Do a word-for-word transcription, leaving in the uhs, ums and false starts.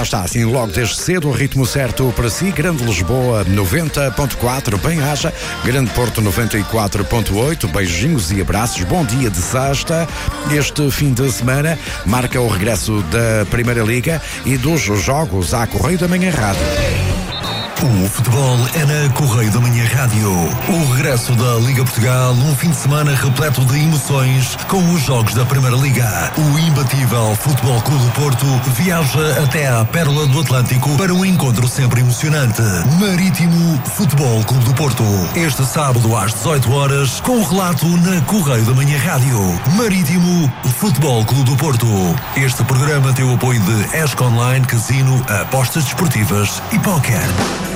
está, assim, logo desde cedo, o ritmo certo para si. Grande Lisboa, noventa ponto quatro, bem-aja. Grande Porto, noventa e quatro ponto oito. Beijinhos e abraços. Bom dia de sexta. Este fim de semana marca o regresso da Primeira Liga e dos jogos à Correio da Manhã Rádio. O futebol é na Correio da Manhã Rádio. O regresso da Liga Portugal, um fim de semana repleto de emoções com os jogos da Primeira Liga. O imbatível Futebol Clube do Porto viaja até à Pérola do Atlântico para um encontro sempre emocionante. Marítimo Futebol Clube do Porto. Este sábado às dezoito horas, com relato na Correio da Manhã Rádio. Marítimo Futebol Clube do Porto. Este programa tem o apoio de Esc Online, Casino, apostas desportivas e póquer.